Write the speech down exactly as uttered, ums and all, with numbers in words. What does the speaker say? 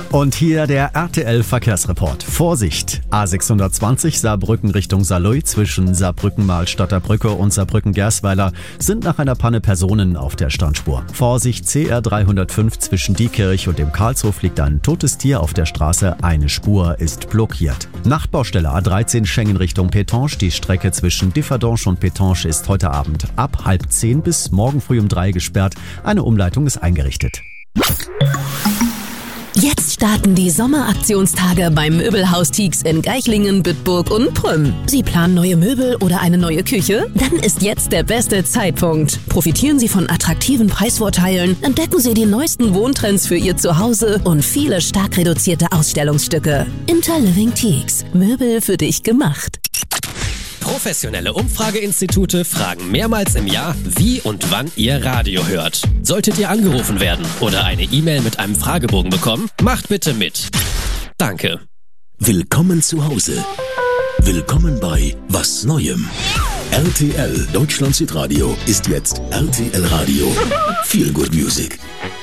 Und hier der R T L-Verkehrsreport. Vorsicht! A sechshundertzwanzig Saarbrücken Richtung Saarlouis zwischen Saarbrücken-Mahlstadter-Brücke und Saarbrücken-Gersweiler sind nach einer Panne Personen auf der Standspur. Vorsicht! C R dreihundertfünf zwischen Diekirch und dem Karlshof liegt ein totes Tier auf der Straße. Eine Spur ist blockiert. Nachtbaustelle A dreizehn Schengen Richtung Pétange. Die Strecke zwischen Differdange und Pétange ist heute Abend ab halb zehn bis morgen früh um drei gesperrt. Eine Umleitung ist eingerichtet. Jetzt starten die Sommeraktionstage beim Möbelhaus Tieks in Geichlingen, Bitburg und Prüm. Sie planen neue Möbel oder eine neue Küche? Dann ist jetzt der beste Zeitpunkt. Profitieren Sie von attraktiven Preisvorteilen, entdecken Sie die neuesten Wohntrends für Ihr Zuhause und viele stark reduzierte Ausstellungsstücke. Interliving Tieks. Möbel für dich gemacht. Professionelle Umfrageinstitute fragen mehrmals im Jahr, wie und wann ihr Radio hört. Solltet ihr angerufen werden oder eine E-Mail mit einem Fragebogen bekommen, macht bitte mit. Danke. Willkommen zu Hause. Willkommen bei Was Neuem. R T L Deutschland Südradio ist jetzt R T L Radio. Feel Good Music.